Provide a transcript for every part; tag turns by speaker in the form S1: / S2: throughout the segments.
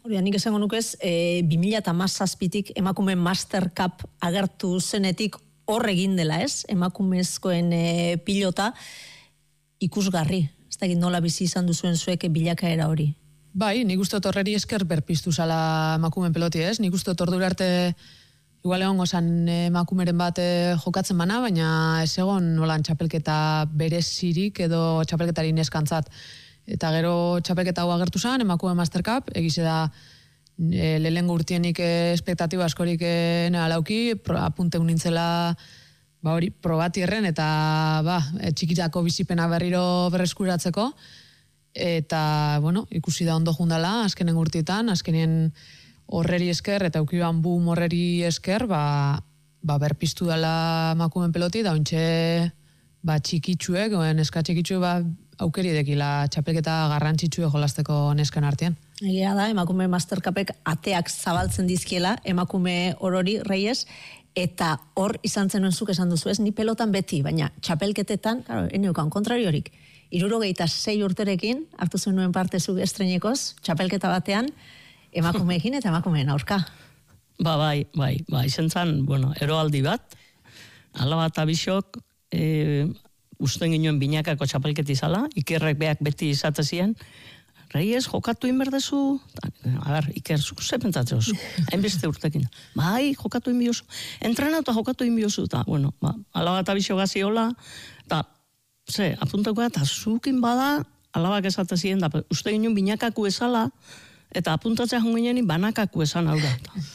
S1: Hori, nik esango nukez, 2017tik emakume Master Cup agertu zenetik hor egin dela, ez? Emakumezkoen pilota ikusgarri. Ez da nola bizi izan duzuen zuek bilakaera hori.
S2: Bai, nik uste horreri esker berpiztu zala emakumen peloti, ez? Nik uste ordura arte igual egongo zan emakumeren bat jokatzen bana, baina ez egon nolan txapelketa berezirik edo txapelketari neskantzat. Eta gero txapelketa hau agertu zan, emakume Master Cup, egize da lehengo urtienik espektatiba askorik alauki, apunteun nintzela hori probatierren eta txikitako bizipena berriro berreskuratzeko. Eta, bueno, ikusi da ondo jundala, azkenen urtietan, azkenen horreri esker, eta aukiban boom horreri esker, berpiztu dela emakumen peloti, da ontxe txikitsuek, neska txikitsuek, aukeri edekila txapelketa garrantzitsue jolasteko neskan artean.
S1: Egia da, emakume Master Cupek ateak zabaltzen dizkiela, emakume orori Reyes, eta hor izan zenuen zuk esan duzu, ez, ni pelotan beti, baina txapelketetan, eneukan kontrariorik, 76 urterekin, hartu zenuen parte zuk estrenekoz, txapelketa batean, emakumeekin eta emakumeen aurka.
S3: Bai, izan zan, eroaldi bat, ala bat abisok, usten ginoen binakako txapelketi zala, Ikerrek beak beti izatezien, Reyes, jokatu inberdezu, Iker, zuk zepentzatzen oso, hainbeste urtekin, bai, jokatu inbiozu, entrenatu jokatu inbiozu, eta, ala bat abisok gaziola, eta, apuntako eta zukin bada, alabak esatezien, da, uste ginoen binakaku ezala, eta apuntatzea jonginenin banakaku esan aurra.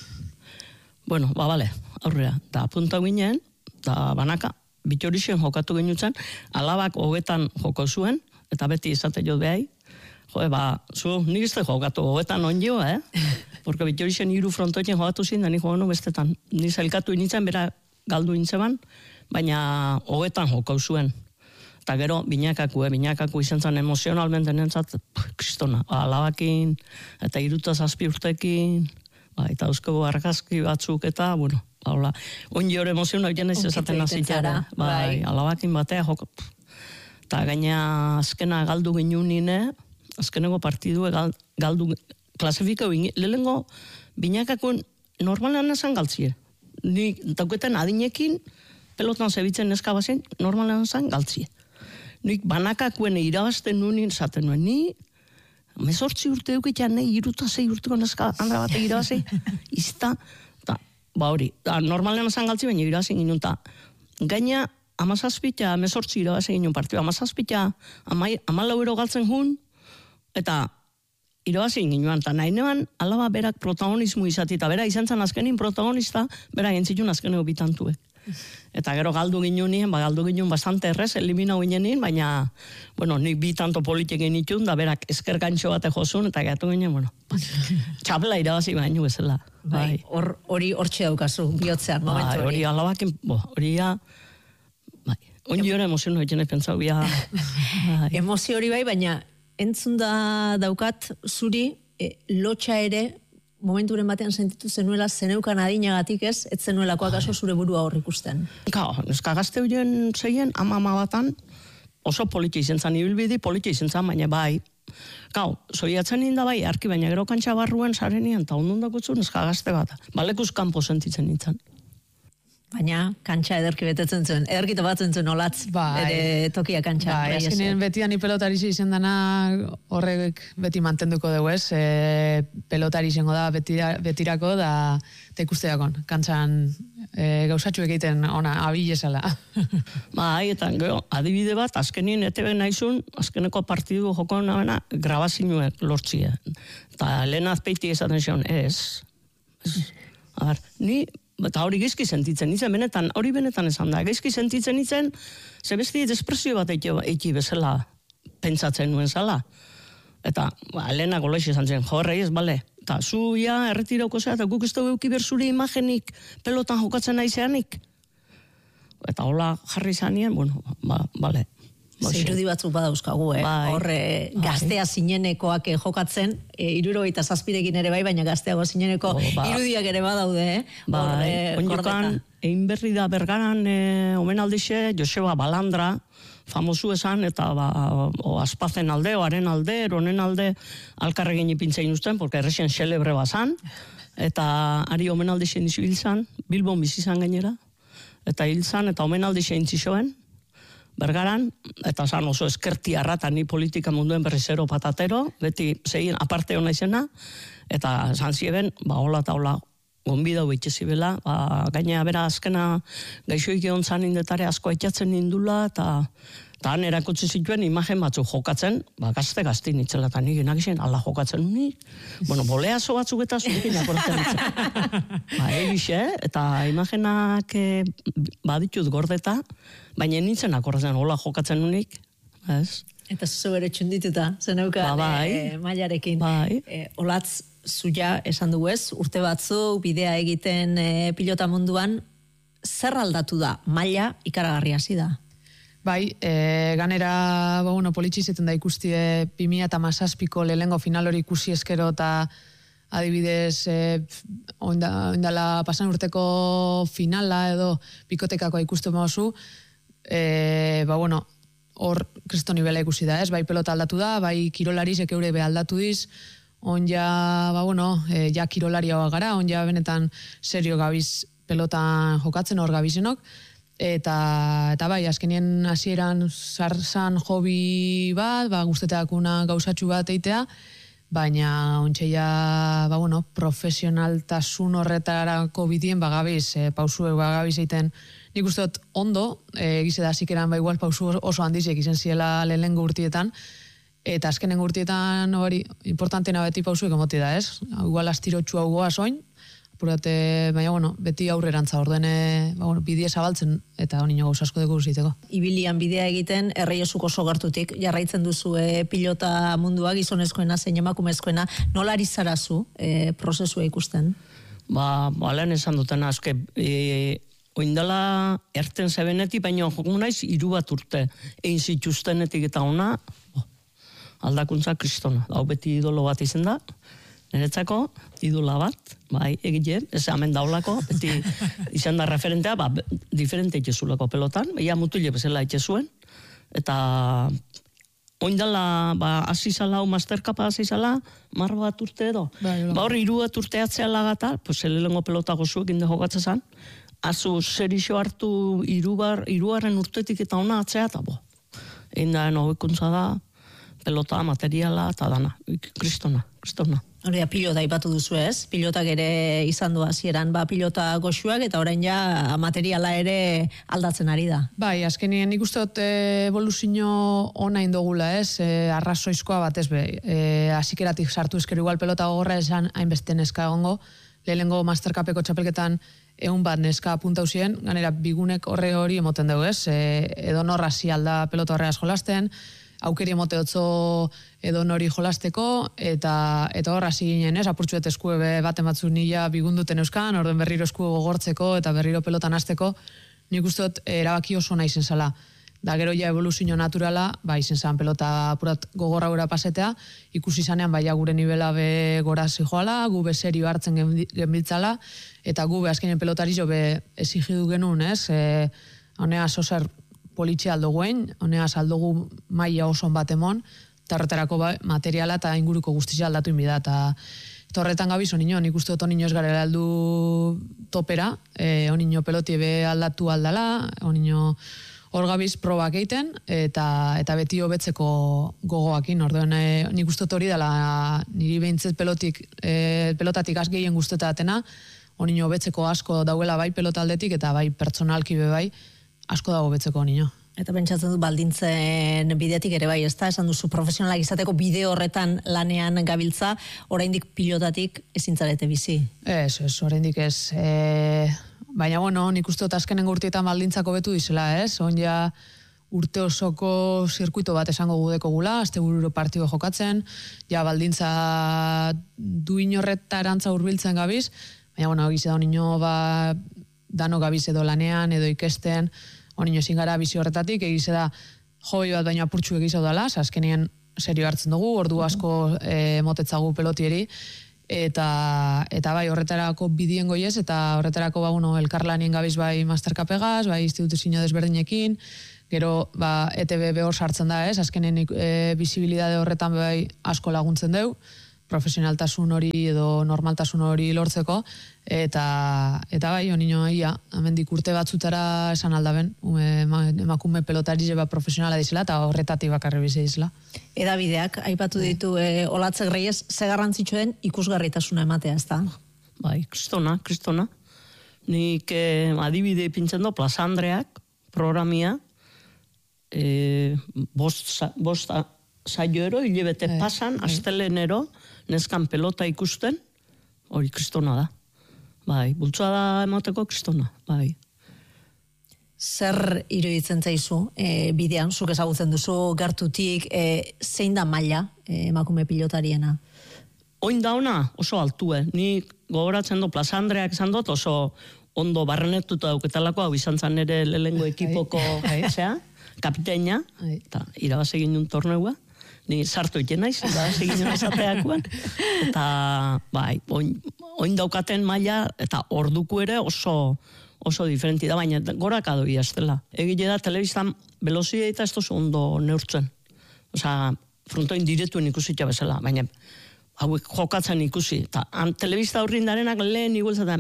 S3: Bale, aurrera, eta apuntau ginen, eta banaka, bitorixen jokatu genutzen, alabak hogetan joko zuen, eta beti izate jo behai, nik izte jokatu hogetan onjo, porque bitorixen hiru frontoien jokatu zin, da nik jokatu bestetan, nik zelkatu initzen, bera galdu intzeban, baina hogetan joko zuen. Eta gero, binakaku izan zen emozionalmente nentzat, kristona, alabakin, eta 37 urtekin, eta eusko argazki batzuk, eta, ongi hori emozional jenez esaten nazitara. Alabakin batea joko. Eta gaina azkena galdu ginunine, azkeneko partidu galdu, klasifikau, lehenko binakakuen normalean esan galtzie. Ni dauketan adinekin, pelotan zebitzen neska bazen, normalean esan galtzie. Nik banakakuen irabazten nunin zaten nuen, ni 18 urte duketan, 36 urteko neska handra bate irabazi, izta, hori, normalean esan galtzi, baina irabazi ginen, gaina 17 18 irabazi ginen partidu, 17 14 galtzen jun, eta irabazi ginen, eta nahi neban, alaba berak protagonismo izati, eta bera izan zen azkenin protagonista, bera gentzitun azkeneko bitantuek. Eta gero galdu ginen, galdu ginen bastante errez, eliminau ginen, baina, nik bi tanto politiken itun, da berak esker gantxo bate jozun, eta gatu ginen, txapela irabazi baino bezala.
S1: Hori hortxe daukazu, bihotzean, momentu hori.
S3: Hori alabakin, hori ya, ongi hori emozio hori jene pentsau,
S1: emozio hori bai, baina entzun da daukat zuri, lotxa ere, momenturen batean sentitu zenuela zeneukan adinagatik ez zenuelako akaso zure burua hor ikusten.
S3: Neska gazte horien zeien, ama batan, oso politia izen zan, ibilbidi politia izen zan, baina bai. Zoiatzen ninda bai, arki baina gero kantxa barruen zarenian, eta ondundako zu neska gazte bat. Balekuz kanpo sentitzen nintzen.
S1: Baina kantxa ederki betetzen zuen, ederkito batzen zuen olatz, ere tokia kantxa.
S2: Azkenean betian pelotari izen dana horrek beti mantenduko dugu ez, pelotari izango da betirako da ikusteakon, kantxan gauzatxu egiten ona, abilezala.
S3: Eta adibide bat, azkenien ETV naizun, azkeneko partidu joko nabena, grabazinuek lortzia. Eta lehen azpeiti esaten zion, ez. Ni eta hori gezki sentitzen nintzen, benetan, hori benetan esan da, gezki sentitzen nintzen, ze besti espresio bat eiki bezala pentsatzen nuen zala. Eta, lehena goloix esan zen, Reyes, bale, eta zu ja erretirauko zea, eta guk ez dugu euki berzuri imagenik pelotan jokatzen naizeanik. Eta hola jarri zanien, bale.
S1: Irudi batzuk badauzkagu, horre gaztea zinenekoak jokatzen, 77rekin ere bai, baina gazteago zineneko irudiak ere badaude,
S3: Onjokan, egin berri da Bergaran omenaldixe, Joseba Balandra, famosu esan, eta o Aspazen alde, oaren alde, eronen alde, alkarregin ipintzein usten, porque errexen xelebre bazan, eta ari omenaldi xein izu hil zan, Bilbon bizizan gainera, eta hil zan, eta omenaldi xein zixoen, Bergaran, eta zan oso eskertiarra, eta ni politika munduen berrizero patatero, beti zein aparte hona izena, eta zan zieben, hola eta hola, gonbidau itxezibela, gaina bera azkena gaixoik egon zan indetare asko aitzatzen nindula, eta han erakutsi zituen imagen batzuk jokatzen, gazte nitzela, eta nik enak ala jokatzen unik, boleazo batzuk eta zurekin akortzen nitzen. Egixe, eta imagenak baditut gordeta, baina nintzen akortzen, hola jokatzen unik, ez?
S1: Eta zuzo bere txundituta, zeneuka mailarekin. Olatz, zuia esan dugu ez, urte batzu bidea egiten pilota munduan, zer aldatu da, maila ikaragarri hasi da?
S2: Bai, ganera, politxizeten da ikusti 2017ko lehengo final hori ikusi eskero eta adibidez oindala pasan urteko finala edo bikotekako ikustu mauzu, hor kristo nivela ikusi da, ez? Bai pelota aldatu da, bai kirolarizek eure be aldatu diz, on ja, ja kirolari hau gara, on ja benetan serio gabiz pelotan jokatzen hor gabizenok, eta bai, azkenien hasieran zarzan hobi bat, guztetakuna gauzatxu bat eitea, baina ontxe ja, profesionaltasun horretarako bidien bagabiz, pausuek bagabiz eiten, nik uste dut ondo, egize da zikeran igual pausu oso handizek izen ziela lehenengo urtietan, eta azkenengo urtietan hori importantena beti pausuek emoti da, ez? Igual astirotxu hau goa soin, apurate, baina, beti aurrerantza ordene, bidea zabaltzen, eta honino gauzasko dugu ziteko.
S1: Ibilian bidea egiten, erreiosuk oso gertutik, jarraitzen duzu pilota mundua, gizonezkoena, zein emakumezkoena, nola ari zarazu prozesua ikusten?
S3: Lehen esan duten azke, oindala erten zebenetik, baina jokun naiz, 3 bat urte, egin zituztenetik eta ona, aldakuntza kristona, hau beti idolo bat izen da, niretzako, idola bat, egile, ez hemen daulako, beti izan da referentea, diferente itxezulako pelotan, mutile bezala itxezuen, eta oindala, azizala, masterkapa azizala, marro bat urte edo, hor 3 bat urte atzeala gata, lehengo pelota gozuek inde jokatzen zan, azu serixo hartu 3. urtetik eta ona atzea, eta egin da hobekuntza da, pelota, materiala, eta dana, kristona.
S1: Hori da, pilota ipatu duzu ez, pilotak ere izan du hasieran, pilota goxuak eta orain ja materiala ere aldatzen ari da.
S2: Bai, azkenien nik uste dut evoluzio ona indogula ez, arrazoizkoa bat ez be, azikeratik sartu ezkero igual pelota gogorra esan hainbeste neska egongo, lehenengo mastercupeko txapelketan 100 bat neska apuntau ziren, ganera bigunek hori emoten dugu ez, edo norra alda pelota horreaz jolasten, aukeri emote otzo edo nori jolasteko, eta hor hasi ginen, ez, apurtxuet eskue baten batzu nila bigunduten euskan, orden berriro eskue gogortzeko eta berriro pelotan hasteko, nik uste dut erabaki oso nahi zenzala. Da gero ja evoluzio naturala, izen zan pelota apurat gogorra gura pasetea, ikusi zanean gure nivela be gora zijoala, gu be serio hartzen genbiltzala, eta gu be azkenen pelotari jo be exigidu genuen, ez, honea sozer politxe aldo guen, honea aldogu maila oson bat emon, eta horretarako materiala eta inguruko guztizia aldatu inbida, eta horretan gabiz, onino, nik uste dut onino ez garela aldu topera, onino pelotie be aldatu aldala, onino hor gabiz probak egiten, eta beti hobetzeko gogoakin, orduan nik uste dut hori dela niri behintzet pelotatik az gehien guztetatena, onino hobetzeko asko dauela bai pelotaldetik, eta bai pertsonalki be bai, asko dago betzeko nino.
S1: Eta pentsatzen du baldintzen bidetik ere bai, ez da? Esan duzu profesionalak izateko bide horretan lanean gabiltza, oraindik pilotatik ezintzarete bizi.
S2: Ez, oraindik ez. Baina, nik uste dut azkenengo urteetan baldintzako betu dizela, ez? Ja urte osoko zirkuito bat esango gudeko gula, azte bururo partido jokatzen, ja baldintza duin horretarantza hurbiltzen gabiz, baina, egize da nino dano gabiz edo lanean, edo ikesten, onino ezin gara bizi horretatik, egize da hoi bat baina apurtxu egize dala, azkenien serio hartzen dugu, ordu asko motetzagu pelotieri, eta bai horretarako bidien goiez, eta horretarako elkarlanien gabiz bai mastercapegaz, bai instituzio desberdinekin, Gero, ETB hor sartzen da, ez? Azkenen bizibilidade horretan bai asko laguntzen deu, profesionaltasun hori edo normaltasun hori lortzeko, eta bai, onino ia, amendik urte batzutara esan aldaben, emakume pelotari jeba profesionala dizela, eta horretatik bakarri bizi dizela.
S1: Edabideak, aipatu ditu Olatzek Reyes, ze garrantzitsu den ikusgarritasuna ematea, ez da?
S3: Bai, kristona. Nik adibide ipintzen do, Plaza Andreak, programia, bost saioero, hilebete pasan, astelenero, neskan pelota ikusten, hori kristona da. Bai, bultzoa da emateko kristona, bai.
S1: Zer iruditzen zaizu, bidean, zuk ezagutzen duzu, gertutik, zein da maila emakume pilotariena?
S3: Oin dauna, oso altue. Ni gogoratzen do, Plaza Andreak esan dut, oso ondo barrenetuta dauketalako, hau izan zan ere lehengo ekipoko kapiteina, eta irabaz egin un torneua. Ni sartu iten naiz, irabaz egin un esateakuan. Eta, bai, oin daukaten maila, eta orduko ere oso diferenti da, baina goraka doi aztela. Egile da, telebistan velozia eta ez tozu ondo neurtzen. Osa, frontoin diretuen ikusitza bezala, baina hauek jokatzen ikusi. Eta telebista horrin darenak lehen iguelzaten,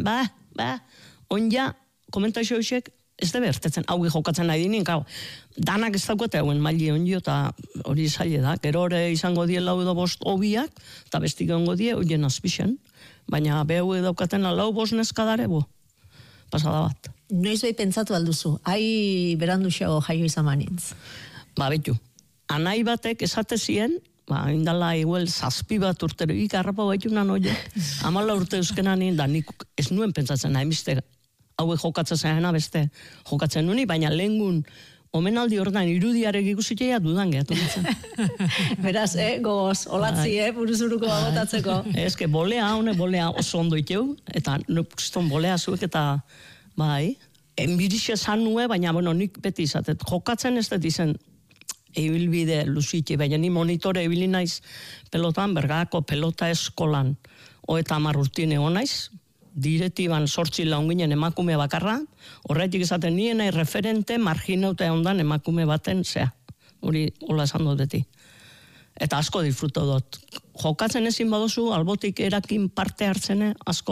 S3: onja, komentaixo hoxek, ez da bertetzen, hauek jokatzen nahi dinin, danak ez daukete hauen maili onjo, eta hori zaila da, gero hori izango die lau edo bost obiak, eta bestik egongo die, horien azpixen, baina behu daukaten lau bost neskadare, pasada bat.
S1: Noiz behi pentsatu alduzu, hai berandu xago jaio izan manintz?
S3: Betu, anai batek esate zien, indala igual zazpi bat urtero, ikarrapa baitunan oie, 14 urte euskenan, da nik ez nuen pentsatzen, hainbeste hauek jokatzen zaina beste jokatzen nuni, baina lehengun omenaldi horretan irudiarek ikusitea dudan gehatu nintzen.
S1: Beraz, gogoz, olatzi, buruzuruko bagotatzeko.
S3: Ez que bolea oso ondo iteu, eta nukiston bolea zuek eta bai, enbirixe zan nue, baina nik beti izatet, jokatzen ez dut izen ebilbide luzitxe, baina ni monitore ebili naiz pelotan, Bergako pelota eskolan, 30 urtien egon naiz, diretiban 8 launginen emakume bakarra, horretik esaten nien referente marginauta ondan emakume baten zea. Hori hola esan dut beti. Eta asko disfruto dut. Jokatzen ezin baduzu, albotik erakin parte hartzene,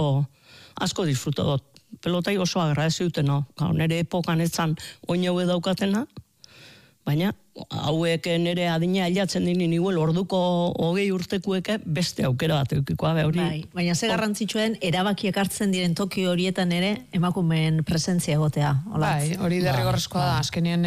S3: asko disfruto dut. Pelotai oso agradezi duten, no? Nere epokan etzan oinau daukatena, baina hauek nere adina ailatzen dinin igual orduko 20 urtekueke beste aukera bat eukikoa.
S1: Baina ze garrantzitsuen erabakiak hartzen diren toki horietan ere emakumeen presentzia egotea.
S2: Bai, hori derrigorrezkoa da. Azkenien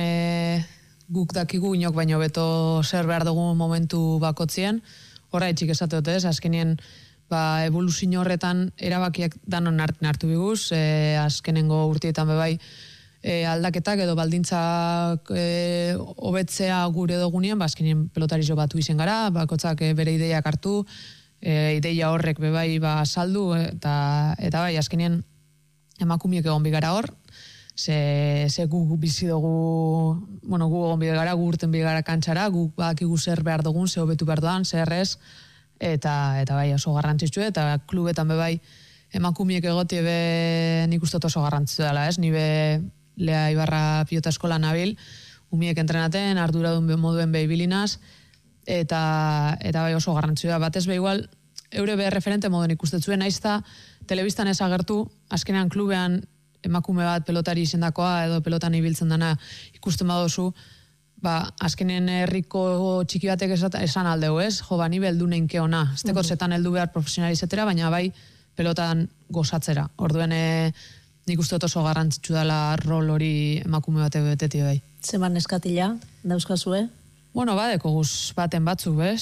S2: guk dakigu inok baino beto zer behar dugu momentu bakotzien. Horra etxik esate dut ez, azkenien evoluzio horretan erabakiak danon hartu biguz, azkenengo urtietan bebai aldaketak edo baldintzak hobetzea gure dogunean, azkenien pelotari jo batu izen gara, bakotzak bere ideiak hartu, ideia horrek bebai saldu, eta bai, azkenien emakumiek egon bigara hor, ze gu bizi dugu, gu egon bigara, gu urten bigara kantxara, gu bakigu zer behar dugun, ze hobetu behar duan, zer ez, eta bai oso garrantzitsu, eta klubetan bebai emakumiek egotie nik ustot oso garrantzitsu dela, ez? Nibe Lea Ibarra pilota eskola nabil, umiek entrenaten, arduradun moduen behibilinaz, eta bai oso garrantzua. Batez igual, eure be referente moduen ikustetzuen, naizta telebistan ez agertu, azkenean klubean emakume bat pelotari izendakoa, edo pelotan ibiltzen dana ikusten badozu, azkenen herriko txiki batek esan aldeu, ez? Ni beldu neinke ona, ez teko zetan heldu behar profesionalizetera, baina bai pelotan gozatzera. Orduen nik uste oso garrantzitsu dela rol hori emakume bate beteti bai.
S1: Zeman neskatila, dauzkazue?
S2: Badeko guz baten batzuk, bez?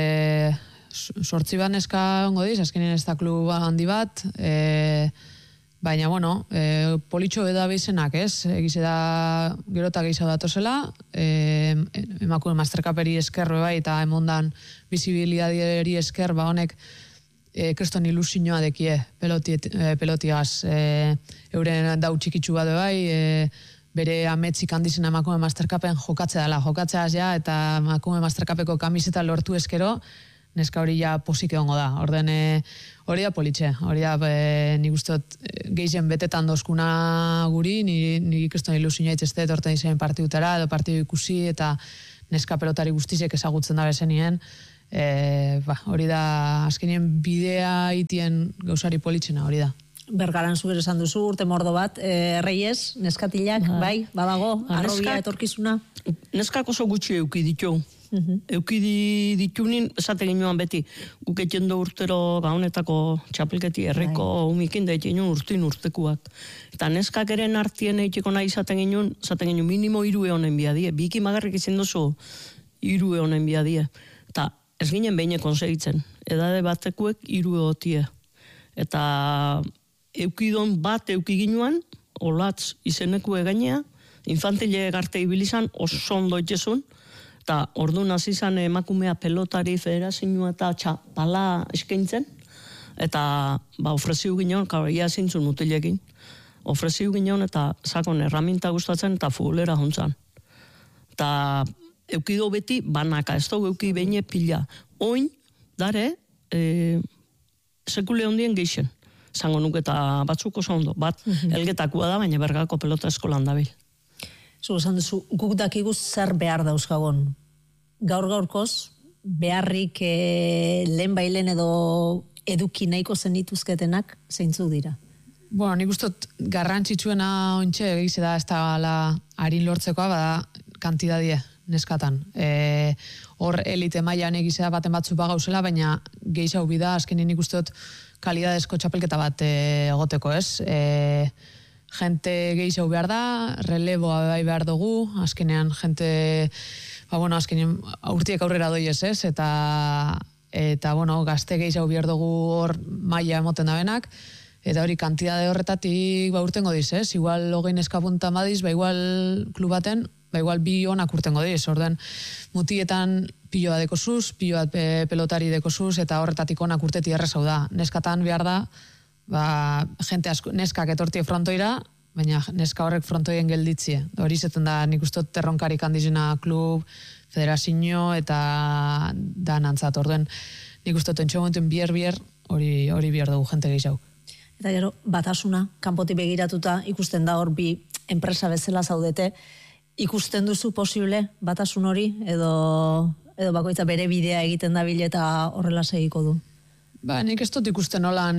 S2: 8 bat neska ongo diz, azkenean ez da klub handi bat, baina, politxo edo abizenak, ez? Egize da gerota gehiago datozela, emakume masterkaperi esker bai, eta emondan bizibilidaderi esker, honek kriston ilusioa dekie pelotiaz, euren dau txikitsu bat bai, bere ametzik handizena emakume masterkapen jokatzea dela, jokatzeaz ja, eta emakume masterkapeko kamiseta lortu eskero, neska hori ja posik egongo da. Orden hori da politxe, hori da nik ustot gehien betetan dozkuna guri, nik ikeston ilusioa itzeste etorten izan partidutara, edo partidu ikusi, eta neska pelotari guztizek ezagutzen da bezenien, hori da azkenien bidea itien gauzari politxena, hori da.
S1: Bergaran zugero esan duzu, urte mordo bat, Reyes, neskatilak, bai, badago, arrobia etorkizuna.
S3: Neskak oso gutxi euki ditu. Euki ditunin, esate ginoan beti, guketien do urtero gaunetako txapelketi herriko umikin da etien urtekuak. Eta neskak eren artien eitiko nahi esaten ginoen minimo 3 honen biadie. Biki magarrik izin duzu 3 honen biadie. Eta ez ginen behin konsegitzen. Edade batekuek 3 hotie. Eta eukidon bat eukiginoan, olatz izeneku egainea, infantile garte ibilizan oso ondo itxezun, eta ordu nazizan emakumea pelotari federazioa eta txapala eskaintzen, eta ofreziu ginen, ia zintzun mutilekin, ofreziu ginen eta sakon erraminta gustatzen eta futbolera jontzan. Eta eukido beti banaka, ez dugu euki behin pila. Oin, dare, sekule hondien geixen. Zango nuke eta batzuk oso ondo. Bat, elgetakua da, baina Bergako pelota eskolan dabil.
S1: Zu, esan duzu, guk dakiguz zer behar dauzkagon. Gaur-gaurkoz, beharrik lehen bailen edo eduki nahiko zenituzketenak zeintzuk dira?
S2: Bueno, nik ustot garrantzitsuena ontxe egize da ez da harin lortzekoa, bada kantidadie neskatan. Hor elite mailan egizea baten batzu bagauzela, baina gehiago bida, azkenin nik ustot kalidadezko txapelketa bat egoteko, ez? Gente gehiago behar da, releboa bai behar dugu, azkenean gente, azkenean urtiek aurrera doiez, ez? Eta gazte gehiago behar dugu hor maila emoten da benak, eta hori kantidade horretatik urtengo diz, ez? Igual 20 neskapunta madiz, igual klubaten, igual 2 onak urtengo diz, orden mutietan piloa dekozuz, piloa pelotari dekozuz, eta horretatik onak urteti errezau da. Neskatan behar da, jente asko, neskak etortie frontoira, baina neska horrek frontoien gelditzie. Hori zeten da, nik ustot terronkarik handizena klub, federazio eta dan antzat. Orduen, nik ustot entxo momentuen bier hori bier dugu jente gehiago.
S1: Eta gero, batasuna, kanpotik begiratuta, ikusten da hor bi enpresa bezala zaudete, ikusten duzu posible batasun hori, edo bakoitza bere bidea egiten da eta horrela segiko du?
S2: Nik ez dut ikusten nolan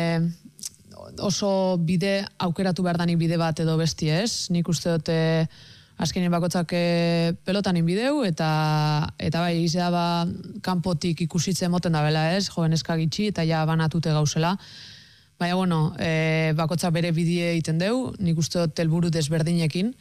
S2: oso bide aukeratu behar danik bide bat edo besti ez. Nik uste dut azkenien bakotzak pelotan inbideu eta bai egizea kanpotik ikusitzen moten da bela ez, joven eskagitxi eta ja banatute gauzela. Baina, bakotzak bere bidea egiten deu, nik uste dut helburu desberdinekin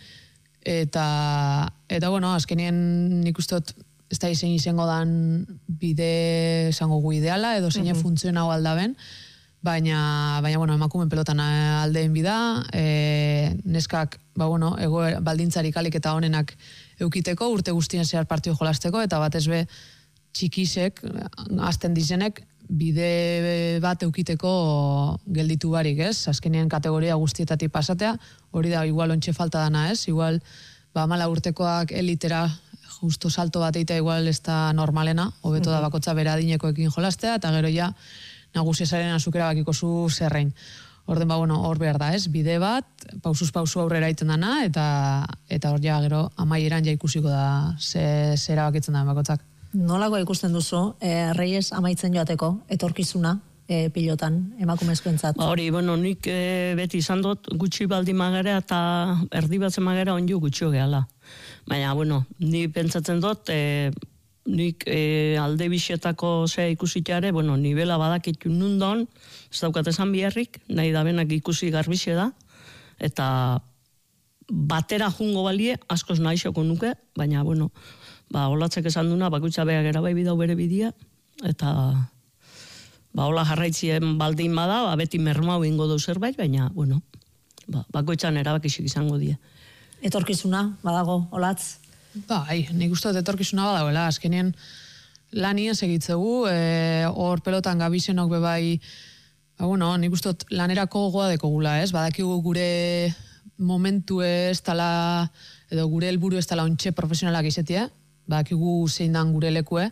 S2: eta azkenien nik uste dut ez da izango dan bide esango gu ideala, edo zein funtzionau aldaben, baina emakumen pelotan aldeen bida, neskak, baldintzarik alik eta honenak eukiteko, urte guztien zehar partio jolasteko, eta batez be txikisek, azten dizenek, bide bat eukiteko gelditu barik, ez? Azkenien kategoria guztietatik pasatea, hori da, igual ontxe falta dana, ez? Igual, 14 urtekoak elitera justo salto bat eita igual ez da normalena, hobeto da bakotza bera adinekoekin jolastea, eta gero ja nagusiesaren azukera bakiko zu zerrein. Orden hor behar da ez, bide bat, pausuz pausu aurrera iten dana, eta hor ja gero amaieran ja ikusiko da zera bakitzen da bakotzak.
S1: Nolako ikusten duzu, Reyes amaitzen joateko, etorkizuna, pilotan, emakumezkoentzat?
S3: Hori, nik beti izan dut gutxi baldi magera eta erdi batzen magera onju gutxio gehala. Baina, ni pentsatzen dut, nik alde bixetako zea ikusitare, nivela badakitu nundon, ez daukat esan biherrik, nahi da benak ikusi garbixe da, eta batera jungo balie, askoz nahi xoko nuke, baina, olatzek esan duna, bakutsa beha gera bai bidau bere bidia, eta hola jarraitzien baldin bada, beti mermau ingo dau zerbait, baina, bakoitzan erabakisik izango die.
S1: Etorkizuna, badago, olatz?
S2: Nik uste etorkizuna badagoela, azkenien lanien segitzegu, hor pelotan gabizenok bebai, nik uste lanerako gogoa dekogula, ez? Badakigu gure momentu ez tala, edo gure helburu ez tala ontxe profesionalak izetia, badakigu zein dan gure lekue,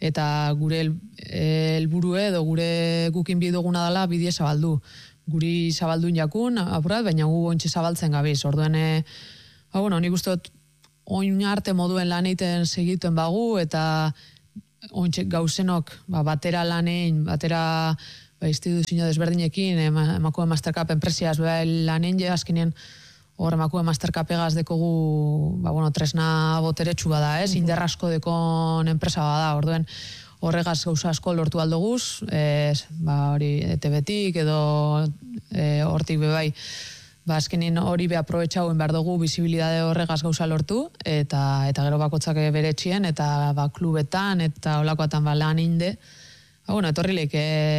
S2: eta gure helburue edo gure gukin biduguna dela bidie zabaldu. Guri zabaldun jakun, apurat, baina gu ontsi zabaltzen gabiz. Orduen, nik uste dut oin arte moduen lan egiten segituen bagu, eta ontsi gauzenok batera lanein, batera instituzio desberdinekin, emakume Mastercap enpresiaz lanein azkenean, hor emakume Mastercapegaz dekogu, tresna boteretsu bada, inderrasko dekon enpresa bada, orduen, horregaz gauza asko lortu aldoguz, hori ETB-tik edo hortik bebai, azkenin hori aprobetxauen behar dugu bizibilidade horregaz gauza lortu, eta gero bakotzak bere txien, eta klubetan, eta olakoatan lan inde. Etorrileik,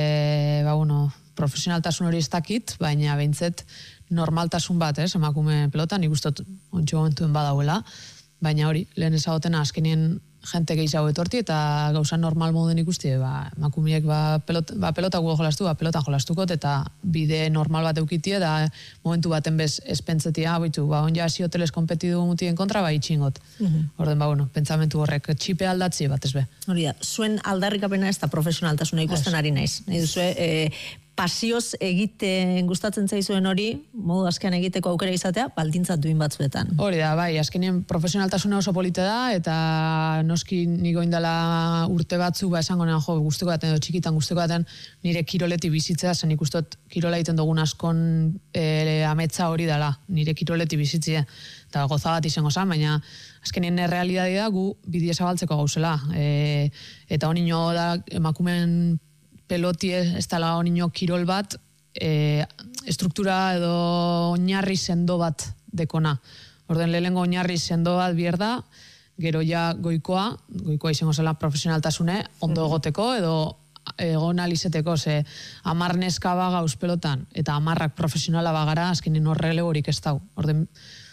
S2: profesionaltasun hori ez dakit, baina behintzet normaltasun bat, emakume pelotan, nik uste ontsu momentuen badauela, baina hori, lehen ezagotena azkenien jente gehiago etorti, eta gauza normal moduen ikusti, emakumeek pelota gu jolastu, pelotan jolastukot, eta bide normal bat eukiti, eta momentu baten bez espentzetia, onja hasi hoteles kompetidu mutien kontra, itxingot. Orden, pentsamentu horrek, txipe aldatzi bat ez be.
S1: Hori da, zuen aldarrikapena ez da profesionaltasuna ikusten ari naiz. Nahi duzue, pasioz egiten gustatzen zaizuen hori, modu azkean egiteko aukera izatea, baldintzat duin batzuetan.
S2: Hori da, azkenien profesionaltasuna oso polite da, eta noski niko indala urte batzu, esango nean, guzteko baten, edo txikitan guzteko baten, nire kiroleti bizitzea, zen ikustot kirola egiten dugun askon ametsa hori dela, nire kiroleti bizitzea, eta goza bat izango zen, baina azkenien realidadea gu bidie zabaltzeko gauzela, eta honino da emakumen peloti ez dela honino kirol bat, struktura edo oinarri sendo bat dekona. Orden lehengo oinarri sendo bat bierda, gero ja goikoa izango zela profesionaltasune, ondo egoteko edo egon alizeteko, ze 10 neska gauz pelotan, eta 10 profesionala bagara, azkenin horrele horik ez dau. Orden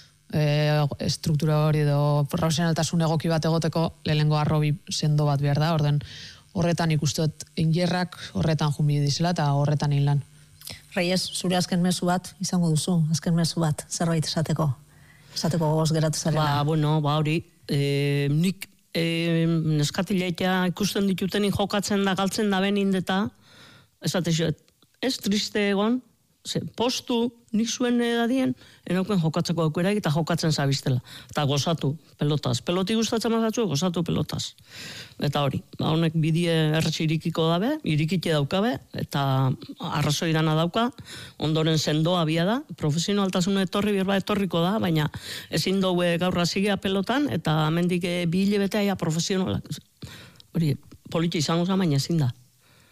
S2: struktura hori edo profesionaltasun egoki bat egoteko, lehengo arrobi sendo bat bierda, orden horretan ikustot ingerrak horretan jumbi dizela eta horretan lan.
S1: Reyes, zure azken mezu bat izango duzu, azken mezu bat, zerbait esateko gogoz geratu zarela.
S3: Hori, nik neskatileita ikusten ditutenik jokatzen da, galtzen da benin deta, ez triste egon, postu nik zuen edadien, enauken jokatzeko aukera eta jokatzen zabiztela. Eta gozatu pelotaz. Peloti gustatzen mazatzu, gozatu pelotaz. Eta hori, honek bidie erretxe irikiko dabe, irikite daukabe, eta arrazoi dana dauka, ondoren sendoa bia da, profesionaltasuna etorriko da, baina ezin daue gaurra zigea pelotan, eta mendik bihile betea profesionalak. Hori, politi izango za, baina ezin da.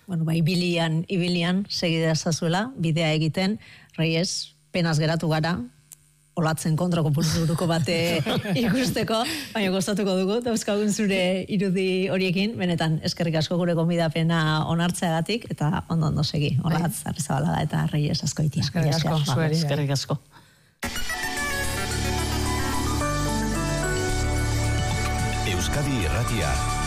S1: Ibilian segidea zazuela, bidea egiten, Reyes, penaz geratu gara, olatzen kontrako pulsuruko bate ikusteko, baina gozatuko dugu, dauzkagun zure irudi horiekin, benetan eskerrik asko gure gonbidapena onartzeagatik, eta ondo segi, olatz, Arrizabalaga eta Reyes Azkoitia.
S3: Eskerrik asko.
S4: Euskadi Irratia.